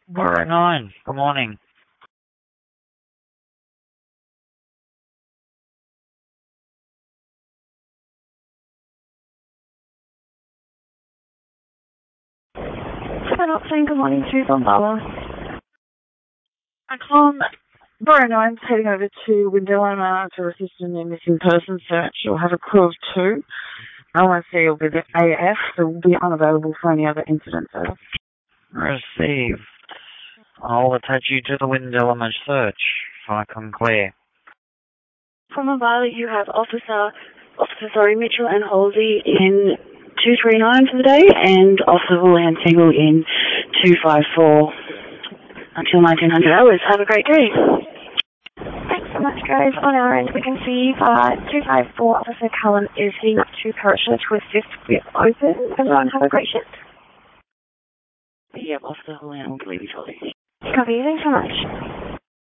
Borough 9, good morning. I'm not saying good morning to Bombala. I can't. Borough 9's heading over to Windella Manor to assist in the missing person search. You'll have a crew of 2. LNC will be the AF, so will be unavailable for any other incidents. Received. I'll attach you to the wind element search if I come clear. From Bombala, you have Officer Mitchell and Halsey in 239 for the day, and Officer William Single in 254 until 1900 hours. Have a great day. Thanks so much, guys. On our end, we can see 254 Officer Cullen is heading up to Perisher to assist with open. Everyone have a great shift. Yeah, Officer William will leave you shortly. Copy. Thanks so much.